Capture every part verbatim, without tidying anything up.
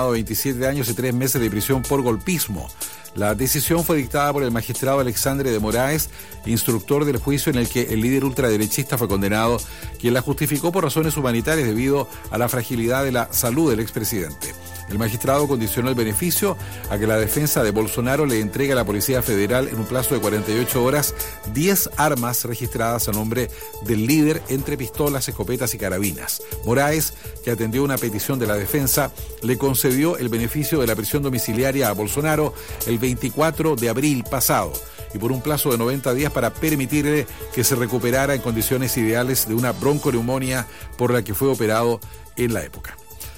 condenado a veintisiete años y tres meses de prisión por golpismo. La decisión fue dictada por el magistrado Alexandre de Moraes, instructor del juicio en el que el líder ultraderechista fue condenado, quien la justificó por razones humanitarias debido a la fragilidad de la salud del expresidente. El magistrado condicionó el beneficio a que la defensa de Bolsonaro le entregue a la Policía Federal en un plazo de cuarenta y ocho horas diez armas registradas a nombre del líder entre pistolas, escopetas y carabinas. Moraes, que atendió una petición de la defensa, le concedió el beneficio de la prisión domiciliaria a Bolsonaro el veinticuatro de abril pasado y por un plazo de noventa días para permitirle que se recuperara en condiciones ideales de una bronconeumonía por la que fue operado en la época.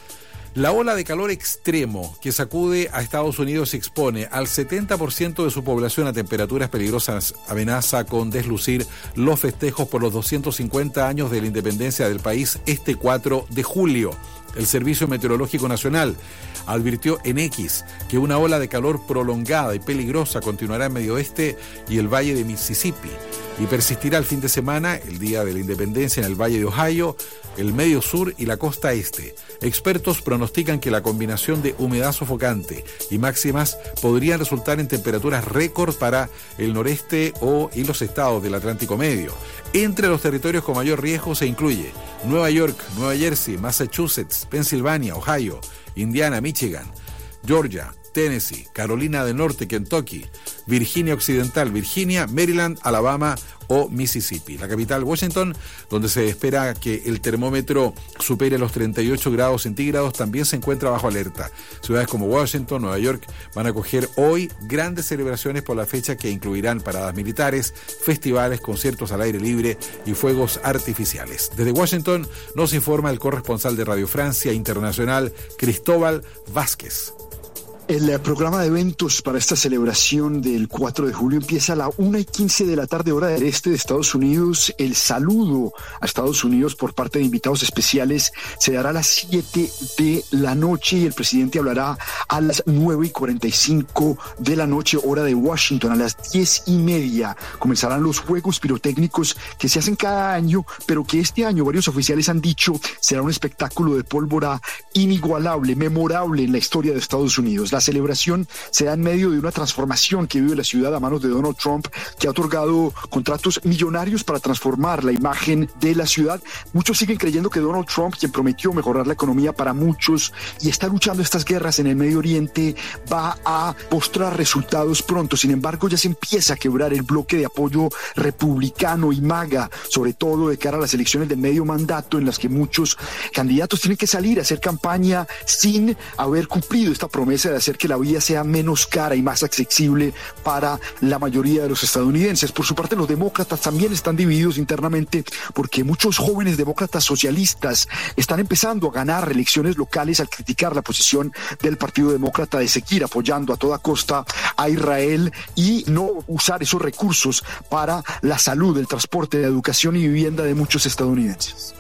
La ola de calor extremo que sacude a Estados Unidos y expone al setenta por ciento de su población a temperaturas peligrosas amenaza con deslucir los festejos por los doscientos cincuenta años de la independencia del país este cuatro de julio. El Servicio Meteorológico Nacional advirtió en X que una ola de calor prolongada y peligrosa continuará en Medio Oeste y el Valle de Mississippi y persistirá el fin de semana, el día de la independencia, en el Valle de Ohio, el Medio Sur y la costa este. Expertos pronostican que la combinación de humedad sofocante y máximas podrían resultar en temperaturas récord para el noreste o y los estados del Atlántico Medio. Entre los territorios con mayor riesgo se incluye Nueva York, Nueva Jersey, Massachusetts, Pensilvania, Ohio, Indiana, Michigan, Georgia, Tennessee, Carolina del Norte, Kentucky, Virginia Occidental, Virginia, Maryland, Alabama o Mississippi. La capital, Washington, donde se espera que el termómetro supere los treinta y ocho grados centígrados, también se encuentra bajo alerta. Ciudades como Washington, Nueva York van a acoger hoy grandes celebraciones por la fecha que incluirán paradas militares, festivales, conciertos al aire libre y fuegos artificiales. Desde Washington nos informa el corresponsal de Radio Francia Internacional, Cristóbal Vázquez. El programa de eventos para esta celebración del cuatro de julio empieza a la una y quince de la tarde, hora del este de Estados Unidos. El saludo a Estados Unidos por parte de invitados especiales se dará a las siete de la noche y el presidente hablará a las nueve y cuarenta y cinco de la noche, hora de Washington. A las diez y media comenzarán los juegos pirotécnicos que se hacen cada año, pero que este año varios oficiales han dicho será un espectáculo de pólvora inigualable, memorable en la historia de Estados Unidos. La celebración se da en medio de una transformación que vive la ciudad a manos de Donald Trump, que ha otorgado contratos millonarios para transformar la imagen de la ciudad. Muchos siguen creyendo que Donald Trump, quien prometió mejorar la economía para muchos y está luchando estas guerras en el Medio Oriente, va a mostrar resultados pronto. Sin embargo, ya se empieza a quebrar el bloque de apoyo republicano y MAGA, sobre todo de cara a las elecciones del medio mandato, en las que muchos candidatos tienen que salir a hacer campaña sin haber cumplido esta promesa de hacer que la vida sea menos cara y más accesible para la mayoría de los estadounidenses. Por su parte, los demócratas también están divididos internamente porque muchos jóvenes demócratas socialistas están empezando a ganar elecciones locales al criticar la posición del Partido Demócrata de seguir apoyando a toda costa a Israel y no usar esos recursos para la salud, el transporte, la educación y vivienda de muchos estadounidenses.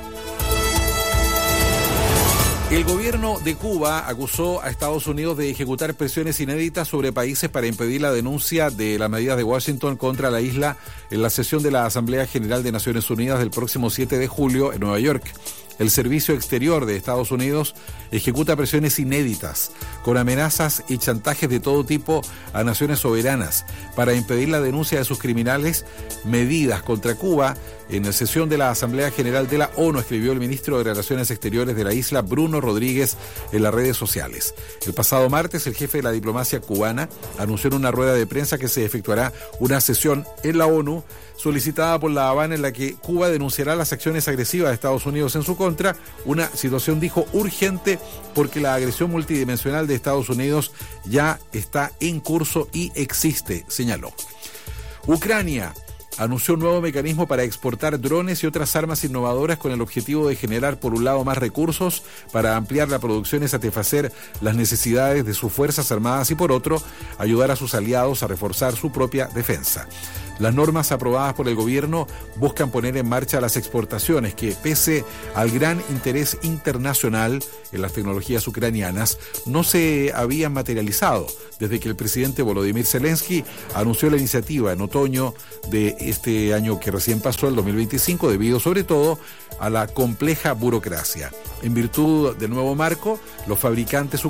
El gobierno de Cuba acusó a Estados Unidos de ejecutar presiones inéditas sobre países para impedir la denuncia de las medidas de Washington contra la isla en la sesión de la Asamblea General de Naciones Unidas del próximo siete de julio en Nueva York. El Servicio Exterior de Estados Unidos ejecuta presiones inéditas, con amenazas y chantajes de todo tipo a naciones soberanas, para impedir la denuncia de sus criminales medidas contra Cuba en la sesión de la Asamblea General de la ONU, escribió el ministro de Relaciones Exteriores de la isla, Bruno Rodríguez, en las redes sociales. El pasado martes, el jefe de la diplomacia cubana anunció en una rueda de prensa que se efectuará una sesión en la ONU solicitada por La Habana en la que Cuba denunciará las acciones agresivas de Estados Unidos en su contra, una situación, dijo, urgente porque la agresión multidimensional de Estados Unidos ya está en curso y existe, señaló. Ucrania anunció un nuevo mecanismo para exportar drones y otras armas innovadoras con el objetivo de generar, por un lado, más recursos para ampliar la producción y satisfacer las necesidades de sus Fuerzas Armadas y, por otro, ayudar a sus aliados a reforzar su propia defensa. Las normas aprobadas por el gobierno buscan poner en marcha las exportaciones que, pese al gran interés internacional en las tecnologías ucranianas, no se habían materializado desde que el presidente Volodymyr Zelensky anunció la iniciativa en otoño de este año que recién pasó, el dos mil veinticinco, debido sobre todo a la compleja burocracia. En virtud del nuevo marco, los fabricantes ucranianos